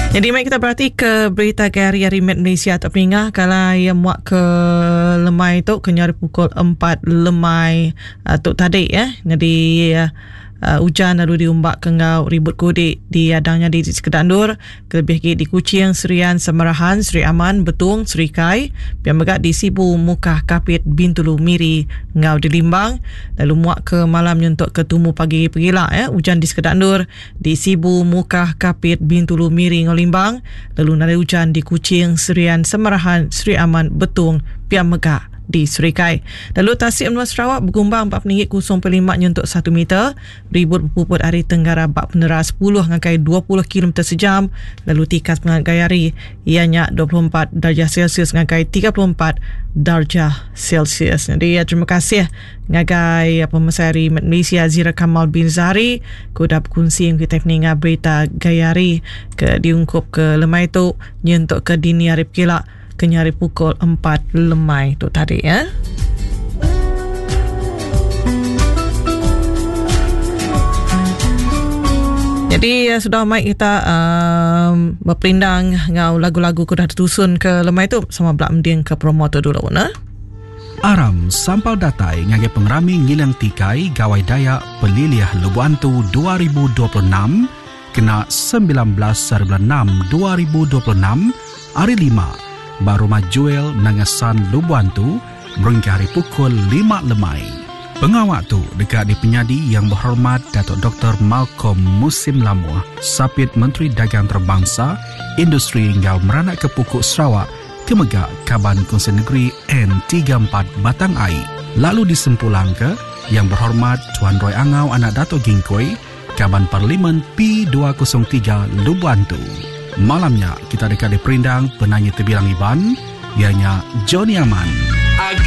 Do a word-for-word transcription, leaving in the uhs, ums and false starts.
Jadi mari kita berhati ke berita hari-hari Malaysia atau peningah kalau yang muak ke lemai tu kenyari pukul empat lemai uh, tu tadi ya. Jadi uh, Uh, hujan lalu diumbak ke ngau ribut kodik di adangnya di Sekedandur, kelebih di Kuching, Serian, Semerahan, Seri Aman, Betung, Seri Kai, pian megak di Sibu, Mukah, Kapit, Bintulu, Miri, ngau di Limbang, lalu muak ke malam untuk ke Tumu pagi pegilak ya, hujan di Sekedandur, di Sibu, Mukah, Kapit, Bintulu, Miri, ngau Limbang, lalu nada hujan di Kuching, Serian, Semerahan, Seri Aman, Betung, pian megak di Seri Kai. Lalu Tasik Menua Sarawak bergumbang empat ringgit kosong lima untuk satu meter. Ribut berpuput hari Tenggara bak penera sepuluh ngakai dua puluh kilometer sejam. Lalu Tikas Pengat Gayari ianya dua puluh empat darjah Celsius ngakai tiga puluh empat darjah Celsius. Jadi ya, terima kasih ngagai Pemasari Malaysia Zira Kamal bin Zahari kuda berkongsi kita peningat berita Gayari ke diungkup ke lemai tu nyentuk ke dini hari pelak kenyari pukul empat lemai tu tadi ya. Jadi ya, sudah mai kita um, berperindang ngau lagu-lagu kuda tertusun ke lemai tu sama belak mending ke promotor dulu na. Aram sampal datai ngagai pengerami ngilang tikai gawai daya peliliah Lebuantu dua ribu dua puluh enam kena sembilan belas bulan enam dua ribu dua puluh enam hari lima baru majuel nangasan Lebuantu merungki hari pukul lima lemai. Pengawak tu dekat di penyadi yang berhormat Datuk Doktor Malcolm Musim Lamuh, Sapit Menteri Dagang Terbangsa, Industri Ngau Meranak ke Pukuk Sarawak, Kemegak Kaban Kongsi Negeri N tiga puluh empat Batang Ai. Lalu disempulang ke yang berhormat Tuan Roy Angau Anak Datuk Gingkoi, Kaban Parlimen P dua kosong tiga Lebuantu. Malamnya kita dekat di perindang penyanyi terbilang Iban, ianya Johnny Aman.